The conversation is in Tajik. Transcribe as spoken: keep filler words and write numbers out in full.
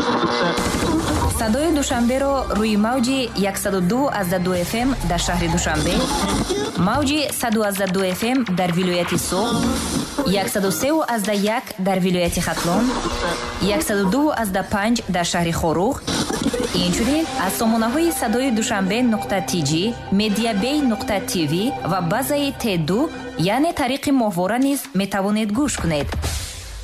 садои душанберо рӯи мавҷи яксаду ду азда ду эф эм дар шаҳри Душанбе, мавҷи саду азда ду эф эм дар вилояти Суғ, яксаду се азда як дар вилояти Хатлон, яксаду ду азда панҷ дар шаҳри Хорух. Инчунин аз сомонаҳои садои душанбе нуқта ти ҷи, медиабей нуқта ти ви ва базаи Т ду, яъне тариқи моҳвора низ метавонед гӯш кунед.